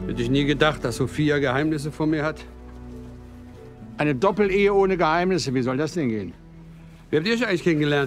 Hätte ich nie gedacht, dass Sophia Geheimnisse vor mir hat. Eine Doppelehe ohne Geheimnisse, wie soll das denn gehen? Wie habt ihr euch eigentlich kennengelernt?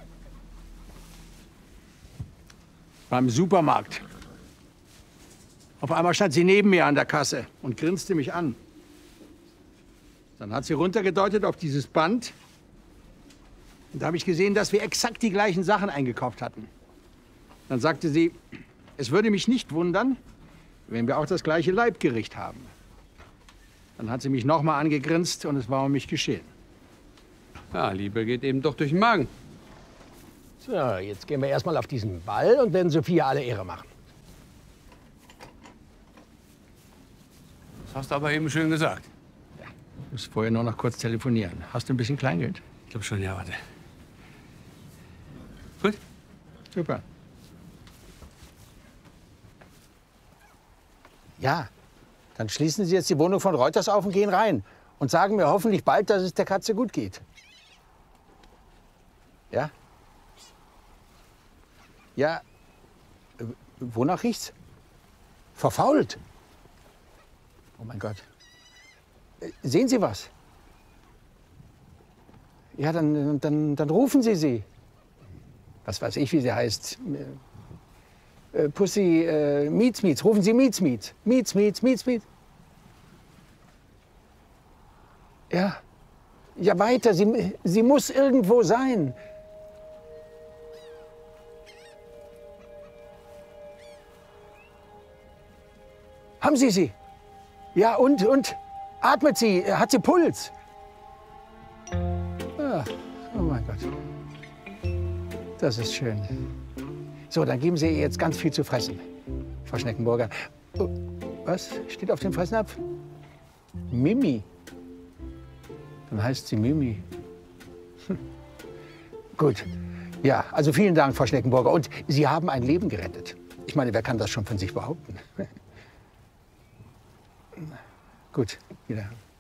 Beim Supermarkt. Auf einmal stand sie neben mir an der Kasse und grinste mich an. Dann hat sie runtergedeutet auf dieses Band. Und da habe ich gesehen, dass wir exakt die gleichen Sachen eingekauft hatten. Dann sagte sie, es würde mich nicht wundern, wenn wir auch das gleiche Leibgericht haben. Dann hat sie mich nochmal angegrinst und es war um mich geschehen. Ja, Liebe geht eben doch durch den Magen. So, jetzt gehen wir erstmal auf diesen Ball und werden Sophia alle Ehre machen. Das hast du aber eben schön gesagt. Du musst vorher nur noch kurz telefonieren. Hast du ein bisschen Kleingeld? Ich glaube schon, ja, warte. Gut. Super. Ja, dann schließen Sie jetzt die Wohnung von Reuters auf und gehen rein. Und sagen mir hoffentlich bald, dass es der Katze gut geht. Ja? Ja, wonach riecht's? Verfault. Oh mein Gott. Sehen Sie was? Ja, dann rufen Sie sie. Was weiß ich, wie sie heißt. Pussy, Mietz. Rufen Sie Mietz. Mietz. Ja. Ja, weiter. Sie muss irgendwo sein. Haben Sie sie? Ja, und? Atmet sie? Hat sie Puls? Ah, oh mein Gott. Das ist schön. So, dann geben Sie ihr jetzt ganz viel zu fressen, Frau Schneckenburger. Oh, was steht auf dem Fressnapf? Mimi. Dann heißt sie Mimi. Gut. Ja, also vielen Dank, Frau Schneckenburger. Und Sie haben ein Leben gerettet. Ich meine, wer kann das schon von sich behaupten? Gut, wieder.